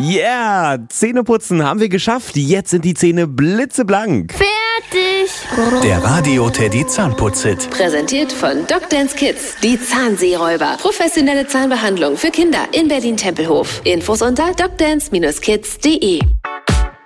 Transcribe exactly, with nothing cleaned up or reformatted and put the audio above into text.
Yeah, Zähneputzen haben wir geschafft. Jetzt sind die Zähne blitzeblank. Fertig. Der Radio-Teddy Zahnputz-Hit. Präsentiert von Doctance Kids. Die Zahnseeräuber. Professionelle Zahnbehandlung für Kinder in Berlin-Tempelhof. Infos unter doctance Bindestrich kids punkt de.